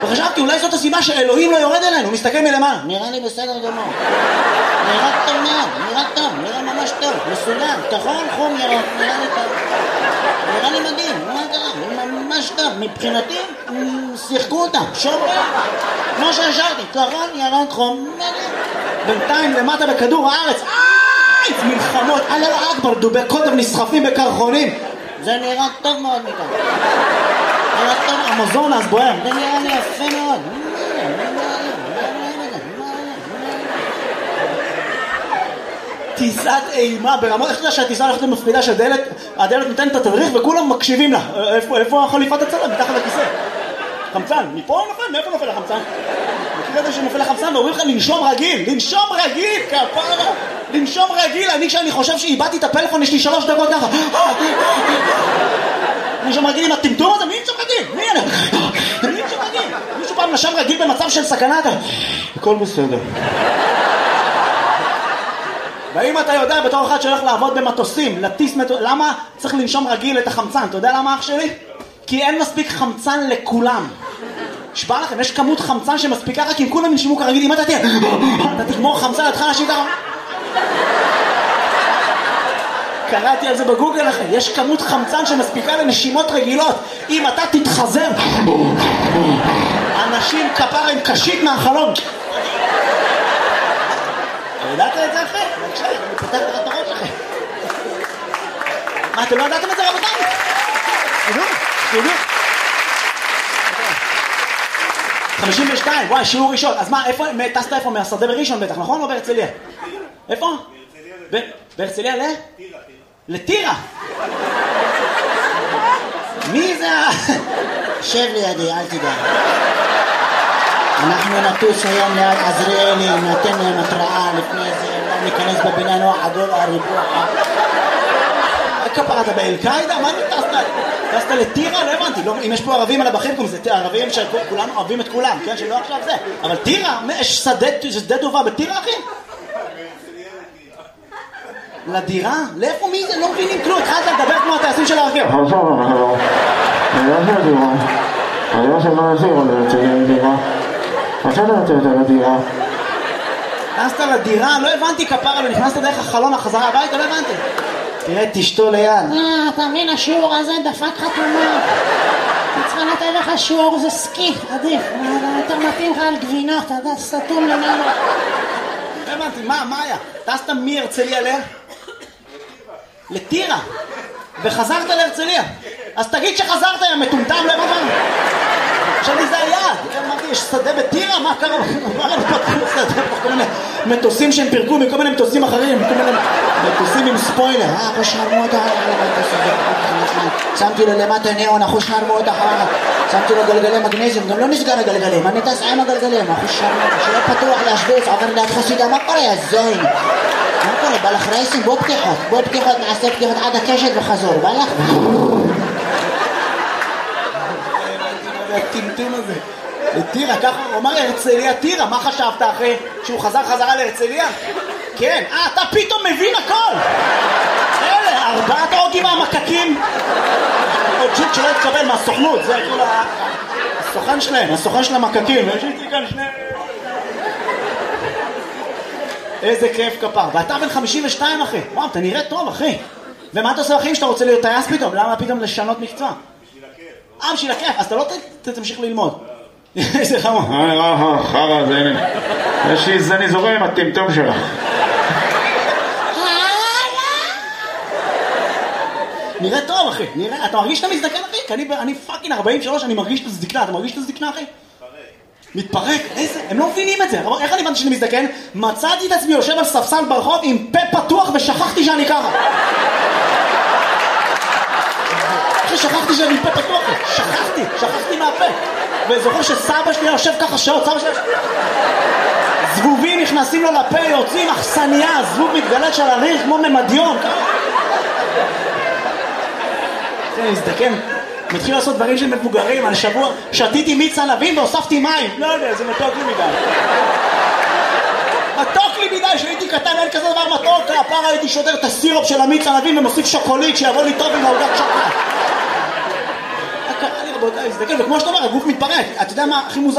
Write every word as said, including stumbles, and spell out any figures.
וחשבתי, אולי זאת הסיבה שאלוהים לא יורד אלינו, הוא מסתכל מלמעלה. נראה לי בסדר גמור. נראה טוב מאוד, נראה טוב, נראה ממש טוב, מסודר, כחול, חום ירוק, נראה לי טוב. נראה לי מדהים, מה קרה? ממש טוב, מבחינתי, שיחקו אותם, שומרים. כמו שהשארתי, כחול, ירוק, חום, בינתיים למטה בכדור הארץ, איי, מלחמות, אללה אכבר, דובי קוטב נסחפים בקרחונים. זה נראה טוב מאוד מכאן. נראה טוב, המזון אז בוער, זה נראה לי יפה מאוד. טיסת אימה ברמות, איך אתה יודע שהטיסה הולכת למפרידה שהדלת, הדלת נותנת את התדריך וכולם מקשיבים לה. איפה, איפה החליפת הצלם? מתחת לכיסא. חמצן, מפה הוא נופל? מאיפה נופל החמצן? מכיר את זה שנופל החמצן ואומרים לך לנשום רגיל, לנשום רגיל, כפרה, לנשום רגיל. אני כשאני חושב שאיבדתי את הפלאפון, יש לי שלוש דקות ככה. לנשום רגיל עם הטמטום הזה, מי נשום רגיל? מי אני? מי נשום רגיל? מישהו פעם נשם רגיל במצב של סכנה? הכל בסדר. ואם אתה יודע בתור אחד שהולך לעבוד במטוסים, לטיס מטוס, למה צריך לנשום רגיל את החמצן? אתה יודע למה אח שלי? כי אין מספיק חמצן לכולם. שבא לכם, יש כמות חמצן שמספיקה רק אם כולם ינשימו כרגיל. אם אתה תהיה, אתה תגמור חמצן, אתה תחל להשאיר ככה. קראתי על זה בגוגל לכם, יש כמות חמצן שמספיקה לנשימות רגילות. אם אתה תתחזר, אנשים כפר עם קשית מהחלום. ידעת את זה אחרי? בבקשה, אני פותח לך את הראש אחרי. מה, אתם לא ידעתם את זה רבותיי? תדעו, תדעו. חמישים ושתיים, וואי, שיעור ראשון. אז מה, איפה, טסת איפה? מהשדה בראשון בטח, נכון? או בהרצליה? איפה? בהרצליה ל? טירה. לטירה? מי זה ה... שב לידי, אל תדע. אנחנו נטוס היום ליד עזריאלי, נתן להם התראה לפני זה, לא ניכנס בבינה נוח עדול הריבוע. כפרה, אתה באל-קאידה? מה אתה טסת? טסת לטירה? לא הבנתי. אם יש פה ערבים על הבחים, זה ערבים שכולנו אוהבים את כולם, כן? שלא עכשיו זה. אבל טירה? יש שדה טובה בטירה, אחי? לדירה? לאיפה מי זה? לא מבינים כלום. התחלת לדבר כמו הטייסים של הרכב. עכשיו, אנחנו... אני לא של דירה. אני לא של מה נשאיר, אני רוצה לדירה. עכשיו אתה רוצה יותר לדירה. נכנסת לדירה? לא הבנתי כפרה, נכנסת דרך החלון החזרה הביתה, לא הבנתי. תראה, תשתו ליד. אה, אתה מבין, השיעור הזה דפק חתומה. אני צריכה לתת לך שיעור, זה סקי, עדיף. יותר מתאים לך על גבינות, אתה יודע, סתום למעלה. לא הבנתי, מה, מה היה? טסת מהרצליה ל? לטירה. וחזרת להרצליה. אז תגיד שחזרת, יא מטומטם, לא הבנתי. חשבתי זה היעד, אמרתי, יש שדה בטירה? מה קרה? מה לנו פתחו שדה? כל מיני מטוסים שהם פירקו מכל מיני מטוסים אחרים, כל מיני מטוסים עם ספוילר. אה, אחוש נרמות שמתי לו למטה ניאון, אחוש נרמות אחר שמתי לו גלגלי מגנזיום, גם לא נסגר הגלגלים, אני טס עם הגלגלים, אחוש נרמות, שלא פתוח להשוויץ, עובר ליד חסידה, מה קורה יא זוין? מה קורה? בא לך רייסים? בוא פתיחות, בוא פתיחות, נעשה פתיחות עד הקשת וחזור, בא לך? הטמטום הזה. לטירה, ככה, הוא אמר הרצליה טירה, מה חשבת אחרי שהוא חזר חזרה להרצליה? כן, אה, אתה פתאום מבין הכל! אלה, ארבעת האוגים המקקים. עוד ג'יק שלא התקבל מהסוכנות, זה כאילו הסוכן שלהם, הסוכן של המקקים, ויש איתי כאן שני... איזה כיף כפר, ואתה בן חמישים ושתיים אחי, וואו, אתה נראה טוב אחי. ומה אתה עושה אחים שאתה רוצה להיות טייס פתאום? למה פתאום לשנות מקצוע? אה, בשביל הכיף, אז אתה לא תמשיך ללמוד. איזה חמור. אה, אה, חרא, זה הנה. יש לי זני זורם עם הטמטום שלך. נראה טוב, אחי. נראה, אתה מרגיש שאתה מזדקן, אחי? כי אני פאקינג ארבעים ושלוש, אני מרגיש את הזדקנה. אתה מרגיש את הזדקנה, אחי? מתפרק. איזה? הם לא מבינים את זה. איך אני הבנתי שאני מזדקן? מצאתי את עצמי יושב על ספסל ברחוב עם פה פתוח ושכחתי שאני ככה. שכחתי שאני פה פתוח, שכחתי, שכחתי מהפה. וזוכר שסבא שלי יושב ככה שעות, סבא שלי זבובים נכנסים לו לפה, יוצאים אכסניה, זבוב מתגלת של הריח כמו ממדיון. אני מזדקן, מתחיל לעשות דברים של מבוגרים. על שבוע שתיתי מיץ ענבים והוספתי מים. לא יודע, זה מתוק לי מדי. מתוק לי מדי, שהייתי קטן, אין כזה דבר מתוק. הפעם הייתי שודר את הסירופ של המיץ ענבים ומוסיף שוקולית שיבוא לי טוב עם העוגת שוקולד. באותה הזדקן, וכמו שאתה אומר, הגוף מתפרק. אתה יודע מה הכי מוזר